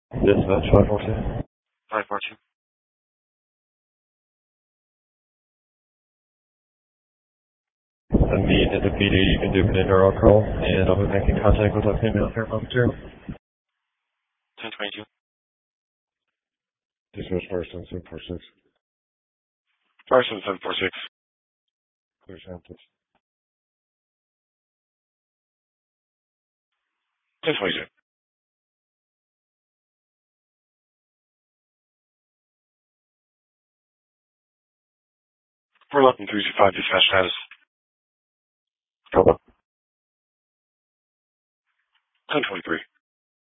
Dispatch 542. 542. Send me into the PD, you can do an internal call, and I'll be making contact with that female here momentarily. 1022. Dispatch Firestone 746. Firestone 746. Clear samples. 1022. We're looking 325 dispatch status. Hello. 1023.